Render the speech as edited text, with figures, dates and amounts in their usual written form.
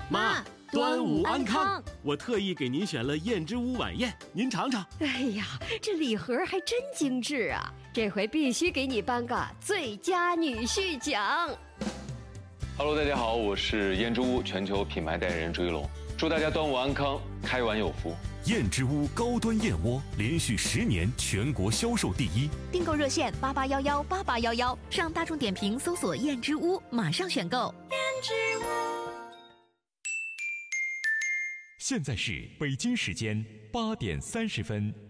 妈，端午安康！我特意给您选了燕之屋晚宴，您尝尝。 哎呀，这礼盒还真精致啊！这回必须给你颁个最佳女婿奖。 Hello， 大家好，我是燕之屋全球品牌代言人朱一龙，祝大家端午安康，开碗有福。 燕之屋高端燕窝连续10年全国销售第一， 订购热线88118811，上大众点评搜索燕之屋，马上选购。燕之屋。 现在是北京时间8点30分。